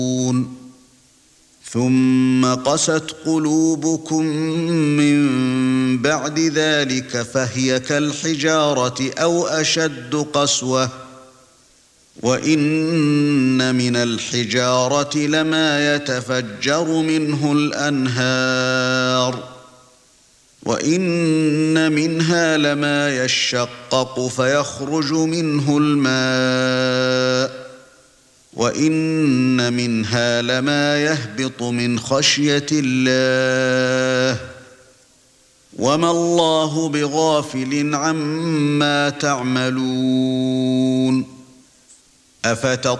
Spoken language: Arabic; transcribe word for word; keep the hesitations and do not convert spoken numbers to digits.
ثُمَّ قَسَتْ قُلُوبُكُم مِّن بَعْدِ ذَلِكَ فَهِيَ كَالْحِجَارَةِ أَوْ أَشَدُّ قَسْوَةً وَإِنَّ مِنَ الْحِجَارَةِ لَمَا يَتَفَجَّرُ مِنْهُ الْأَنْهَارُ وَإِنَّ مِنْهَا لَمَا يَشَّقَّقُ فَيَخْرُجُ مِنْهُ الْمَاءُ وَإِنَّ مِنْهَا لَمَا يَهْبِطُ مِنْ خَشْيَةِ اللَّهِ وَمَا اللَّهُ بِغَافِلٍ عَمَّا تَعْمَلُونَ.